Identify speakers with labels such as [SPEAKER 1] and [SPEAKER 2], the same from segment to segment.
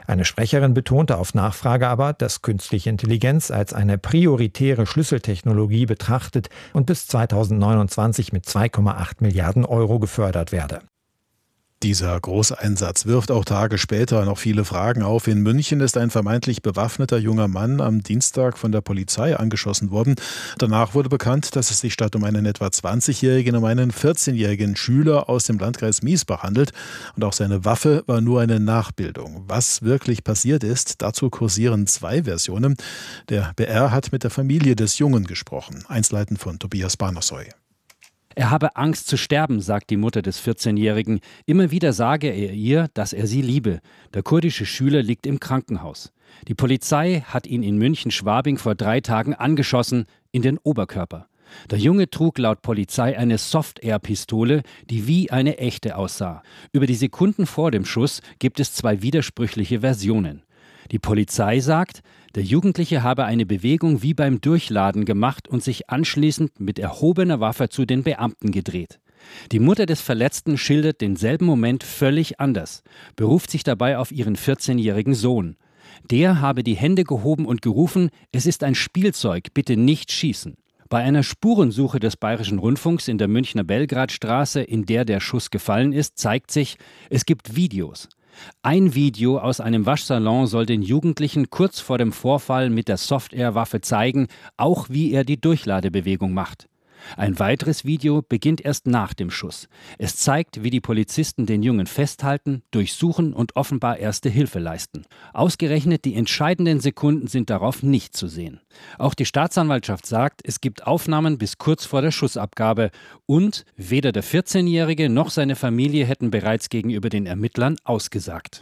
[SPEAKER 1] Eine Sprecherin betonte auf Nachfrage aber, dass künstliche Intelligenz als eine prioritäre Schlüsseltechnologie betrachtet und bis 2029 mit 2,8 Milliarden Euro gefördert werde.
[SPEAKER 2] Dieser Großeinsatz wirft auch Tage später noch viele Fragen auf. In München ist ein vermeintlich bewaffneter junger Mann am Dienstag von der Polizei angeschossen worden. Danach wurde bekannt, dass es sich statt um einen etwa 20-Jährigen um einen 14-jährigen Schüler aus dem Landkreis Miesbach handelt. Und auch seine Waffe war nur eine Nachbildung. Was wirklich passiert ist, dazu kursieren zwei Versionen. Der BR hat mit der Familie des Jungen gesprochen. Einzelheiten von Tobias Barnosoy.
[SPEAKER 3] Er habe Angst zu sterben, sagt die Mutter des 14-Jährigen. Immer wieder sage er ihr, dass er sie liebe. Der kurdische Schüler liegt im Krankenhaus. Die Polizei hat ihn in München-Schwabing vor 3 Tagen angeschossen, in den Oberkörper. Der Junge trug laut Polizei eine Soft-Air-Pistole, die wie eine echte aussah. Über die Sekunden vor dem Schuss gibt es 2 widersprüchliche Versionen. Die Polizei sagt, der Jugendliche habe eine Bewegung wie beim Durchladen gemacht und sich anschließend mit erhobener Waffe zu den Beamten gedreht. Die Mutter des Verletzten schildert denselben Moment völlig anders, beruft sich dabei auf ihren 14-jährigen Sohn. Der habe die Hände gehoben und gerufen, es ist ein Spielzeug, bitte nicht schießen. Bei einer Spurensuche des Bayerischen Rundfunks in der Münchner Belgradstraße, in der der Schuss gefallen ist, zeigt sich, es gibt Videos. Ein Video aus einem Waschsalon soll den Jugendlichen kurz vor dem Vorfall mit der Soft-Air-Waffe zeigen, auch wie er die Durchladebewegung macht. Ein weiteres Video beginnt erst nach dem Schuss. Es zeigt, wie die Polizisten den Jungen festhalten, durchsuchen und offenbar erste Hilfe leisten. Ausgerechnet die entscheidenden Sekunden sind darauf nicht zu sehen. Auch die Staatsanwaltschaft sagt, es gibt Aufnahmen bis kurz vor der Schussabgabe und weder der 14-Jährige noch seine Familie hätten bereits gegenüber den Ermittlern ausgesagt.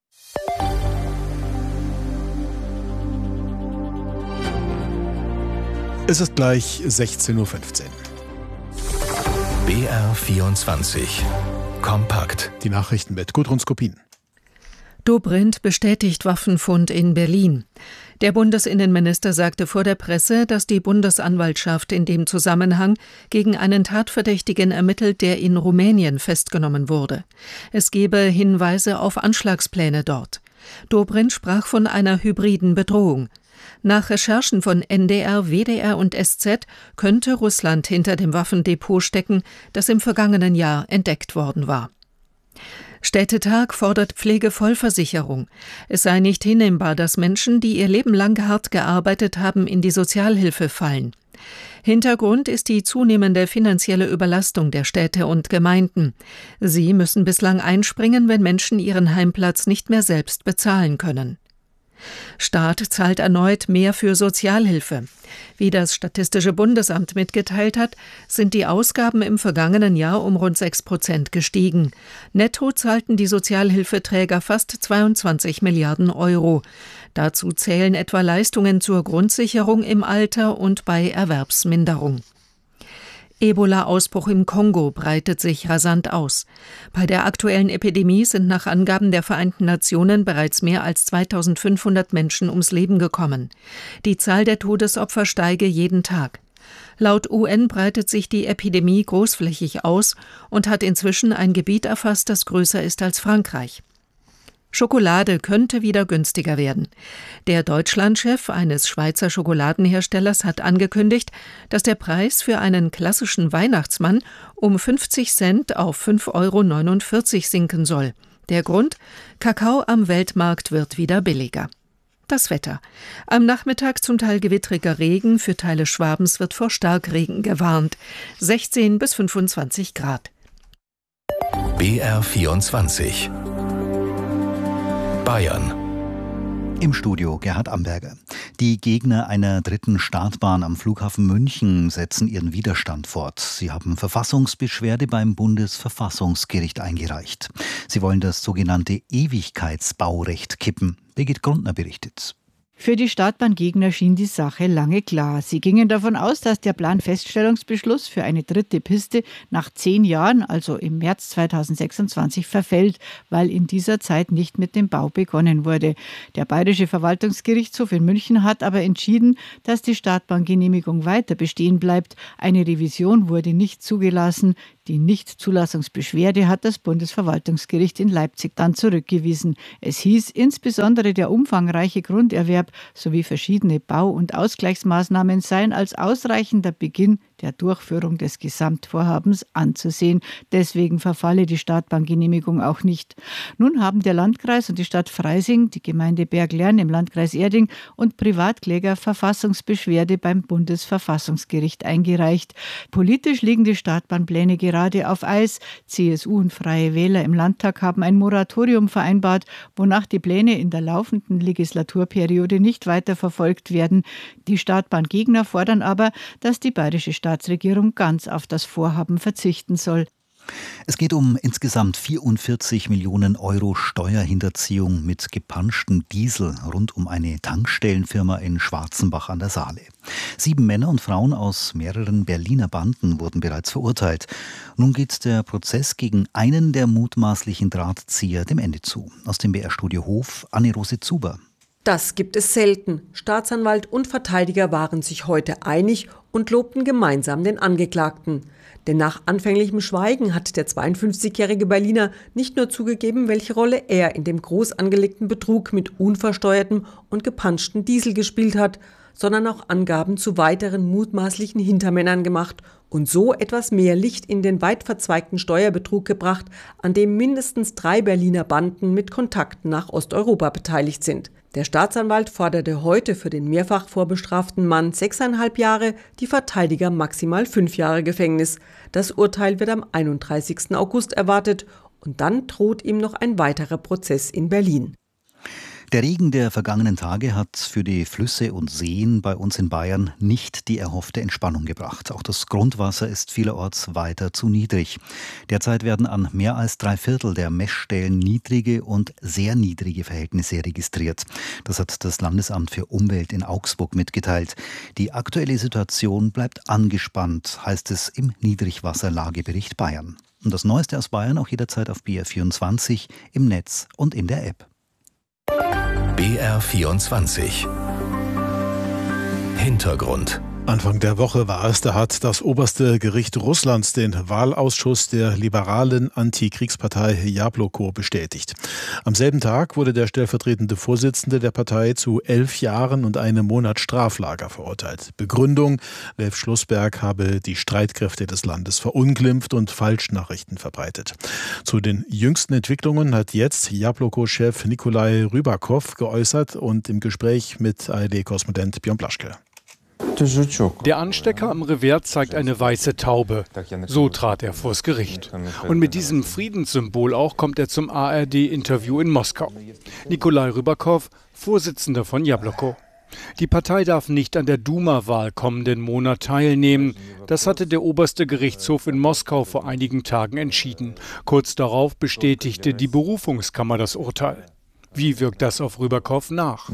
[SPEAKER 2] Es ist gleich 16:15 Uhr.
[SPEAKER 4] BR24 Kompakt.
[SPEAKER 2] Die Nachrichten mit Gudrun Skopin.
[SPEAKER 5] Dobrindt bestätigt Waffenfund in Berlin. Der Bundesinnenminister sagte vor der Presse, dass die Bundesanwaltschaft in dem Zusammenhang gegen einen Tatverdächtigen ermittelt, der in Rumänien festgenommen wurde. Es gebe Hinweise auf Anschlagspläne dort. Dobrindt sprach von einer hybriden Bedrohung. Nach Recherchen von NDR, WDR und SZ könnte Russland hinter dem Waffendepot stecken, das im vergangenen Jahr entdeckt worden war. Städtetag fordert Pflegevollversicherung. Es sei nicht hinnehmbar, dass Menschen, die ihr Leben lang hart gearbeitet haben, in die Sozialhilfe fallen. Hintergrund ist die zunehmende finanzielle Überlastung der Städte und Gemeinden. Sie müssen bislang einspringen, wenn Menschen ihren Heimplatz nicht mehr selbst bezahlen können. Staat zahlt erneut mehr für Sozialhilfe. Wie das Statistische Bundesamt mitgeteilt hat, sind die Ausgaben im vergangenen Jahr um rund 6% gestiegen. Netto zahlten die Sozialhilfeträger fast 22 Milliarden Euro. Dazu zählen etwa Leistungen zur Grundsicherung im Alter und bei Erwerbsminderung. Ebola-Ausbruch im Kongo breitet sich rasant aus. Bei der aktuellen Epidemie sind nach Angaben der Vereinten Nationen bereits mehr als 2500 Menschen ums Leben gekommen. Die Zahl der Todesopfer steige jeden Tag. Laut UN breitet sich die Epidemie großflächig aus und hat inzwischen ein Gebiet erfasst, das größer ist als Frankreich. Schokolade könnte wieder günstiger werden. Der Deutschlandchef eines Schweizer Schokoladenherstellers hat angekündigt, dass der Preis für einen klassischen Weihnachtsmann um 50 Cent auf 5,49 € sinken soll. Der Grund? Kakao am Weltmarkt wird wieder billiger. Das Wetter. Am Nachmittag zum Teil gewittriger Regen, für Teile Schwabens wird vor Starkregen gewarnt. 16 bis 25 Grad.
[SPEAKER 4] BR24 Bayern.
[SPEAKER 6] Im Studio Gerhard Amberger. Die Gegner einer dritten Startbahn am Flughafen München setzen ihren Widerstand fort. Sie haben Verfassungsbeschwerde beim Bundesverfassungsgericht eingereicht. Sie wollen das sogenannte Ewigkeitsbaurecht kippen. Birgit Grundner berichtet.
[SPEAKER 7] Für die Startbahngegner schien die Sache lange klar. Sie gingen davon aus, dass der Planfeststellungsbeschluss für eine dritte Piste nach 10 Jahren, also im März 2026, verfällt, weil in dieser Zeit nicht mit dem Bau begonnen wurde. Der Bayerische Verwaltungsgerichtshof in München hat aber entschieden, dass die Startbahngenehmigung weiter bestehen bleibt. Eine Revision wurde nicht zugelassen. Die Nichtzulassungsbeschwerde hat das Bundesverwaltungsgericht in Leipzig dann zurückgewiesen. Es hieß, insbesondere der umfangreiche Grunderwerb sowie verschiedene Bau- und Ausgleichsmaßnahmen seien als ausreichender Beginn der Durchführung des Gesamtvorhabens anzusehen. Deswegen verfalle die Startbahngenehmigung auch nicht. Nun haben der Landkreis und die Stadt Freising, die Gemeinde Berglern im Landkreis Erding und Privatkläger Verfassungsbeschwerde beim Bundesverfassungsgericht eingereicht. Politisch liegen die Startbahnpläne gerade auf Eis. CSU und Freie Wähler im Landtag haben ein Moratorium vereinbart, wonach die Pläne in der laufenden Legislaturperiode nicht weiter verfolgt werden. Die Startbahngegner fordern aber, dass die bayerische Staatsregierung ganz auf das Vorhaben verzichten soll.
[SPEAKER 6] Es geht um insgesamt 44 Millionen Euro Steuerhinterziehung mit gepanschtem Diesel rund um eine Tankstellenfirma in Schwarzenbach an der Saale. 7 Männer und Frauen aus mehreren Berliner Banden wurden bereits verurteilt. Nun geht der Prozess gegen einen der mutmaßlichen Drahtzieher dem Ende zu. Aus dem BR-Studio Hof, Anne-Rose Zuber.
[SPEAKER 8] Das gibt es selten. Staatsanwalt und Verteidiger waren sich heute einig und lobten gemeinsam den Angeklagten. Denn nach anfänglichem Schweigen hat der 52-jährige Berliner nicht nur zugegeben, welche Rolle er in dem groß angelegten Betrug mit unversteuertem und gepanschtem Diesel gespielt hat, sondern auch Angaben zu weiteren mutmaßlichen Hintermännern gemacht und so etwas mehr Licht in den weit verzweigten Steuerbetrug gebracht, an dem mindestens 3 Berliner Banden mit Kontakten nach Osteuropa beteiligt sind. Der Staatsanwalt forderte heute für den mehrfach vorbestraften Mann 6,5 Jahre, die Verteidiger maximal 5 Jahre Gefängnis. Das Urteil wird am 31. August erwartet und dann droht ihm noch ein weiterer Prozess in Berlin.
[SPEAKER 6] Der Regen der vergangenen Tage hat für die Flüsse und Seen bei uns in Bayern nicht die erhoffte Entspannung gebracht. Auch das Grundwasser ist vielerorts weiter zu niedrig. Derzeit werden an mehr als 3/4 der Messstellen niedrige und sehr niedrige Verhältnisse registriert. Das hat das Landesamt für Umwelt in Augsburg mitgeteilt. Die aktuelle Situation bleibt angespannt, heißt es im Niedrigwasserlagebericht Bayern. Und das Neueste aus Bayern auch jederzeit auf BR24 im Netz und in der App.
[SPEAKER 4] BR24 Hintergrund.
[SPEAKER 2] Anfang der Woche war es, da hat das oberste Gericht Russlands den Wahlausschuss der liberalen Antikriegspartei Jabloko bestätigt. Am selben Tag wurde der stellvertretende Vorsitzende der Partei zu 11 Jahren und einem Monat Straflager verurteilt. Begründung: Lev Schlussberg habe die Streitkräfte des Landes verunglimpft und Falschnachrichten verbreitet. Zu den jüngsten Entwicklungen hat jetzt Jabloko-Chef Nikolai Rybakow geäußert und im Gespräch mit ARD-Korrespondent Björn Blaschke.
[SPEAKER 9] Der Anstecker am Revers zeigt eine weiße Taube. So trat er vors Gericht. Und mit diesem Friedenssymbol auch kommt er zum ARD-Interview in Moskau. Nikolai Rybakow, Vorsitzender von Jabloko. Die Partei darf nicht an der Duma-Wahl kommenden Monat teilnehmen. Das hatte der oberste Gerichtshof in Moskau vor einigen Tagen entschieden. Kurz darauf bestätigte die Berufungskammer das Urteil. Wie wirkt das auf Rybakow nach?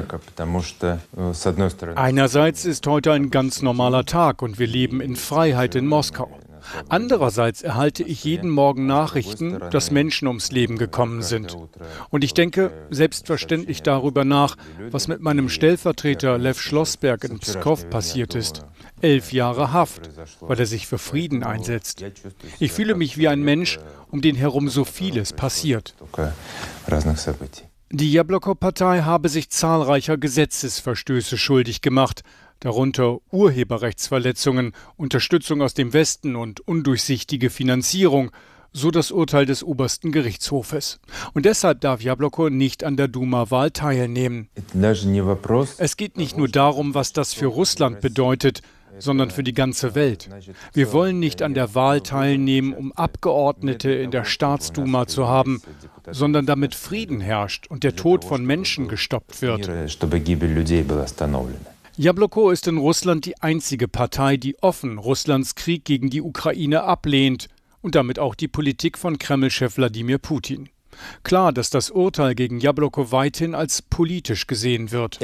[SPEAKER 9] Einerseits ist heute ein ganz normaler Tag und wir leben in Freiheit in Moskau. Andererseits erhalte ich jeden Morgen Nachrichten, dass Menschen ums Leben gekommen sind. Und ich denke selbstverständlich darüber nach, was mit meinem Stellvertreter Lev Schlossberg in Pskow passiert ist. 11 Jahre Haft, weil er sich für Frieden einsetzt. Ich fühle mich wie ein Mensch, um den herum so vieles passiert. Die Jabloko-Partei habe sich zahlreicher Gesetzesverstöße schuldig gemacht, darunter Urheberrechtsverletzungen, Unterstützung aus dem Westen und undurchsichtige Finanzierung, so das Urteil des obersten Gerichtshofes. Und deshalb darf Jabloko nicht an der Duma-Wahl teilnehmen. Es geht nicht nur darum, was das für Russland bedeutet, sondern für die ganze Welt. Wir wollen nicht an der Wahl teilnehmen, um Abgeordnete in der Staatsduma zu haben, sondern damit Frieden herrscht und der Tod von Menschen gestoppt wird. Jabloko ist in Russland die einzige Partei, die offen Russlands Krieg gegen die Ukraine ablehnt und damit auch die Politik von Kreml-Chef Wladimir Putin. Klar, dass das Urteil gegen Jabloko weithin als politisch gesehen wird.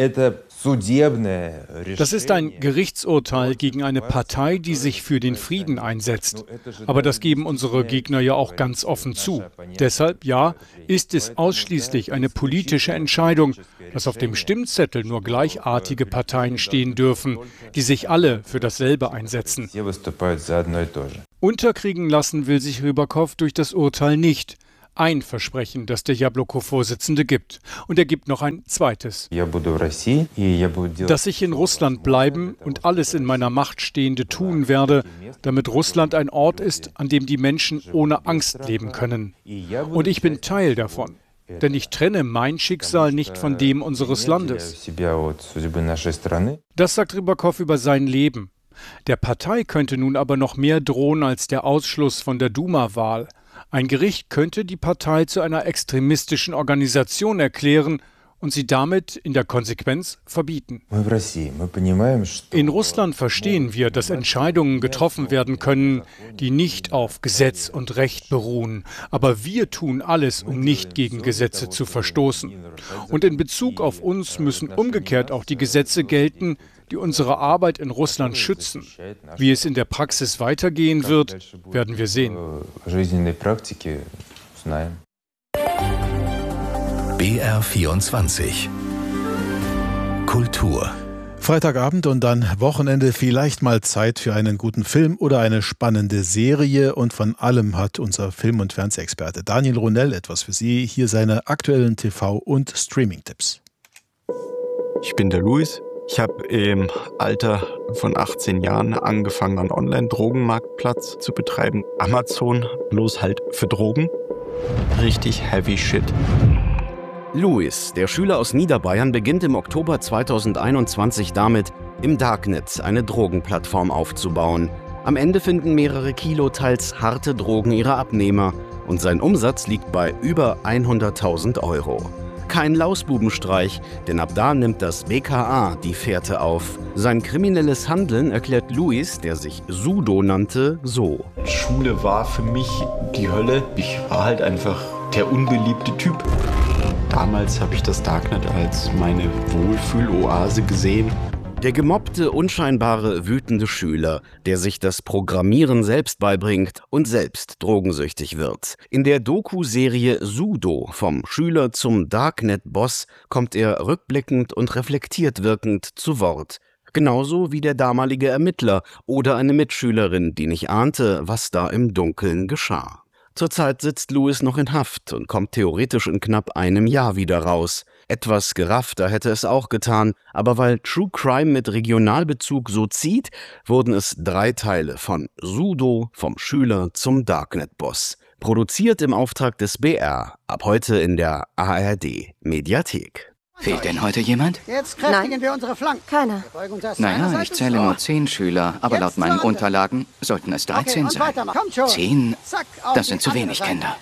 [SPEAKER 9] Das ist ein Gerichtsurteil gegen eine Partei, die sich für den Frieden einsetzt. Aber das geben unsere Gegner ja auch ganz offen zu. Deshalb, ja, ist es ausschließlich eine politische Entscheidung, dass auf dem Stimmzettel nur gleichartige Parteien stehen dürfen, die sich alle für dasselbe einsetzen. Unterkriegen lassen will sich Rybakow durch das Urteil nicht. Ein Versprechen, das der Jabloko-Vorsitzende gibt. Und er gibt noch ein zweites. Dass ich in Russland bleiben und alles in meiner Macht Stehende tun werde, damit Russland ein Ort ist, an dem die Menschen ohne Angst leben können. Und ich bin Teil davon. Denn ich trenne mein Schicksal nicht von dem unseres Landes. Das sagt Rybakow über sein Leben. Der Partei könnte nun aber noch mehr drohen als der Ausschluss von der Duma-Wahl. Ein Gericht könnte die Partei zu einer extremistischen Organisation erklären und sie damit in der Konsequenz verbieten. In Russland verstehen wir, dass Entscheidungen getroffen werden können, die nicht auf Gesetz und Recht beruhen. Aber wir tun alles, um nicht gegen Gesetze zu verstoßen. Und in Bezug auf uns müssen umgekehrt auch die Gesetze gelten, die unsere Arbeit in Russland schützen. Wie es in der Praxis weitergehen wird, werden wir sehen.
[SPEAKER 4] BR24 Kultur.
[SPEAKER 2] Freitagabend und dann Wochenende, vielleicht mal Zeit für einen guten Film oder eine spannende Serie. Und von allem hat unser Film- und Fernsehexperte Daniel Runell etwas für Sie. Hier seine aktuellen TV- und Streaming-Tipps.
[SPEAKER 10] Ich bin der Luis. Ich habe im Alter von 18 Jahren angefangen, einen Online-Drogenmarktplatz zu betreiben. Amazon, bloß halt für Drogen. Richtig heavy shit.
[SPEAKER 11] Luis, der Schüler aus Niederbayern, beginnt im Oktober 2021 damit, im Darknet eine Drogenplattform aufzubauen. Am Ende finden mehrere Kilo teils harte Drogen ihre Abnehmer und sein Umsatz liegt bei über 100.000 €. Kein Lausbubenstreich, denn ab da nimmt das BKA die Fährte auf. Sein kriminelles Handeln erklärt Luis, der sich Sudo nannte, so.
[SPEAKER 10] Schule war für mich die Hölle. Ich war halt einfach der unbeliebte Typ. Damals habe ich das Darknet als meine Wohlfühloase gesehen.
[SPEAKER 11] Der gemobbte, unscheinbare, wütende Schüler, der sich das Programmieren selbst beibringt und selbst drogensüchtig wird. In der Doku-Serie Sudo, vom Schüler zum Darknet-Boss, kommt er rückblickend und reflektiert wirkend zu Wort. Genauso wie der damalige Ermittler oder eine Mitschülerin, die nicht ahnte, was da im Dunkeln geschah. Zurzeit sitzt Luis noch in Haft und kommt theoretisch in knapp einem Jahr wieder raus. Etwas geraffter hätte es auch getan, aber weil True Crime mit Regionalbezug so zieht, wurden es 3 Teile von Sudo, vom Schüler zum Darknet-Boss. Produziert im Auftrag des BR, ab heute in der ARD-Mediathek.
[SPEAKER 12] Fehlt denn heute jemand?
[SPEAKER 13] Jetzt kräftigen wir unsere Flanken.
[SPEAKER 12] Keiner. Naja, ich zähle nur 10 Schüler, aber laut meinen Unterlagen sollten es 13 sein. 10? Das sind zu wenig Kinder.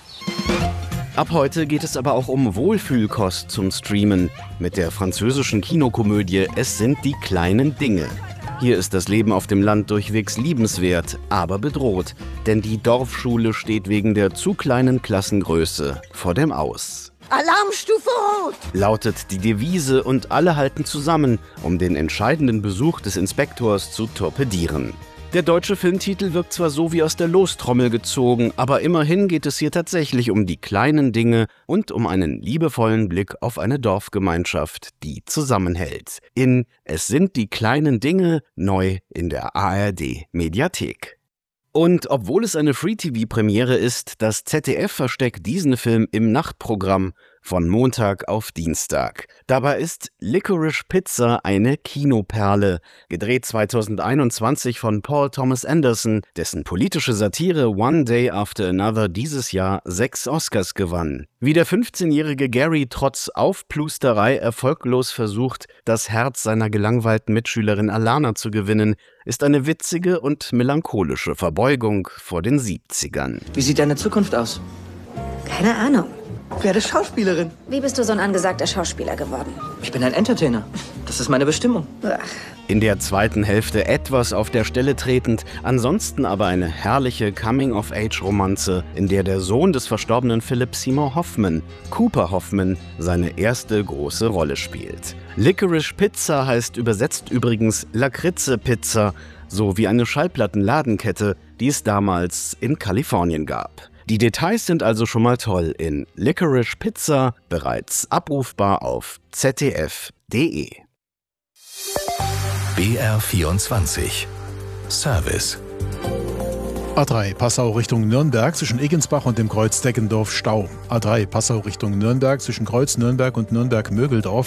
[SPEAKER 11] Ab heute geht es aber auch um Wohlfühlkost zum Streamen mit der französischen Kinokomödie Es sind die kleinen Dinge. Hier ist das Leben auf dem Land durchwegs liebenswert, aber bedroht, denn die Dorfschule steht wegen der zu kleinen Klassengröße vor dem Aus.
[SPEAKER 13] Alarmstufe Rot!
[SPEAKER 11] Lautet die Devise und alle halten zusammen, um den entscheidenden Besuch des Inspektors zu torpedieren. Der deutsche Filmtitel wirkt zwar so wie aus der Lostrommel gezogen, aber immerhin geht es hier tatsächlich um die kleinen Dinge und um einen liebevollen Blick auf eine Dorfgemeinschaft, die zusammenhält. In Es sind die kleinen Dinge, neu in der ARD-Mediathek. Und obwohl es eine Free-TV-Premiere ist, das ZDF versteckt diesen Film im Nachtprogramm von Montag auf Dienstag. Dabei ist Licorice Pizza eine Kinoperle, gedreht 2021 von Paul Thomas Anderson, dessen politische Satire One Day After Another dieses Jahr 6 Oscars gewann. Wie der 15-jährige Gary trotz Aufplusterei erfolglos versucht, das Herz seiner gelangweilten Mitschülerin Alana zu gewinnen, ist eine witzige und melancholische Verbeugung vor den 70ern.
[SPEAKER 12] Wie sieht deine Zukunft aus?
[SPEAKER 14] Keine Ahnung.
[SPEAKER 12] Werde Schauspielerin.
[SPEAKER 14] Wie bist du so ein angesagter Schauspieler geworden?
[SPEAKER 12] Ich bin ein Entertainer. Das ist meine Bestimmung.
[SPEAKER 14] Ach.
[SPEAKER 11] In der zweiten Hälfte etwas auf der Stelle tretend, ansonsten aber eine herrliche Coming-of-Age-Romanze, in der der Sohn des verstorbenen Philip Seymour Hoffman, Cooper Hoffman, seine erste große Rolle spielt. Licorice Pizza heißt übersetzt übrigens Lakritze-Pizza, so wie eine Schallplattenladenkette, die es damals in Kalifornien gab. Die Details sind also schon mal toll in Licorice Pizza, bereits abrufbar auf zdf.de.
[SPEAKER 4] BR24 Service.
[SPEAKER 2] A3 Passau Richtung Nürnberg zwischen Egensbach und dem Kreuz Deggendorf Stau. A3 Passau Richtung Nürnberg zwischen Kreuz Nürnberg und Nürnberg-Mögeldorf